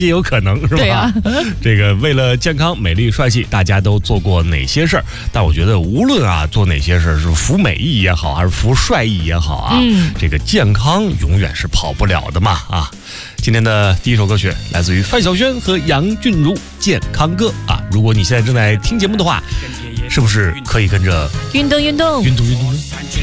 也有可能是吧？ 对啊， 这个为了健康、美丽、帅气，大家都做过哪些事儿？但我觉得无论做哪些事儿，是服美意也好，还是服帅意也好这个健康永远是跑不了的嘛今天的第一首歌曲来自于范晓萱和杨俊如《健康歌》如果你现在正在听节目的话，是不是可以跟着运动？